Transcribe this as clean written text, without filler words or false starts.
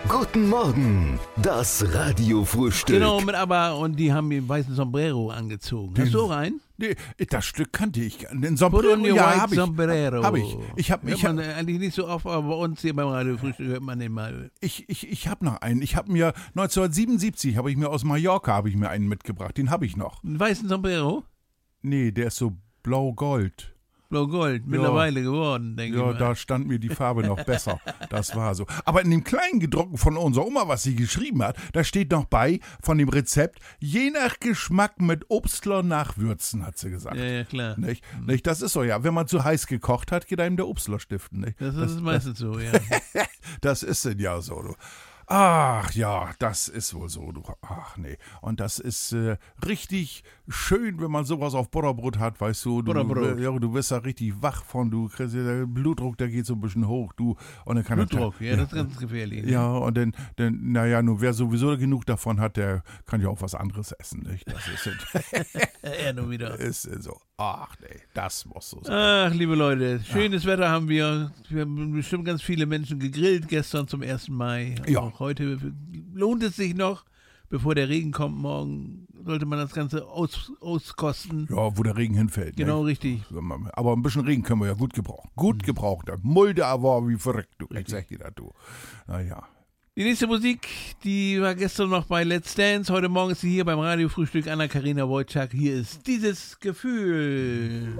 Guten Morgen, das Radiofrühstück. Genau, mit ABBA, und die haben den weißen Sombrero angezogen. Hast du auch einen? Nee, das Stück kannte ich. Den Put on Sombrero, your ja, white hab ich. sombrero. Hab ich. Ich hab eigentlich nicht so oft, aber bei uns hier beim Radiofrühstück hört man den mal. Ich hab noch einen. Ich habe mir 1977 habe ich mir aus Mallorca einen mitgebracht. Den habe ich noch. Einen weißen Sombrero? Nee, der ist so blau-gold. Blau-Gold, mittlerweile geworden, denke ich Ja, mal. da stand mir die Farbe noch besser. Das war so. Aber in dem kleinen Gedruckten von unserer Oma, was sie geschrieben hat, da steht noch bei, von dem Rezept, je nach Geschmack mit Obstler nachwürzen, hat sie gesagt. Ja, klar. Nicht? Das ist so, ja. Wenn man zu heiß gekocht hat, geht einem der Obstler stiften. Nicht? Das ist meistens so, ja. Das ist denn ja so, du. Ach ja, das ist wohl so, du. Ach nee. Und das ist richtig schön, wenn man sowas auf Butterbrot hat, weißt du. Butterbrot. Du wirst da richtig wach von, du kriegst der Blutdruck, der geht so ein bisschen hoch, du. Und dann kann Blutdruck, ja, das ist ganz gefährlich. Ne? Ja, und dann, naja, nur wer sowieso genug davon hat, der kann ja auch was anderes essen, nicht? Das ist Ja, nur wieder. ist so. Ach nee, das muss so sein. Ach, liebe Leute, schönes Wetter haben wir. Wir haben bestimmt ganz viele Menschen gegrillt gestern zum 1. Mai. Ja. Auch heute lohnt es sich noch, bevor der Regen kommt morgen, sollte man das Ganze auskosten. Ja, wo der Regen hinfällt. Genau, ne? richtig. Aber ein bisschen Regen können wir ja gut gebrauchen. Gut gebraucht. Der Mulde aber wie verrückt, du. Ich sag dir das, du. Naja. Die nächste Musik, die war gestern noch bei Let's Dance. Heute Morgen ist sie hier beim Radiofrühstück. Anna-Karina Wojcik. Hier ist dieses Gefühl.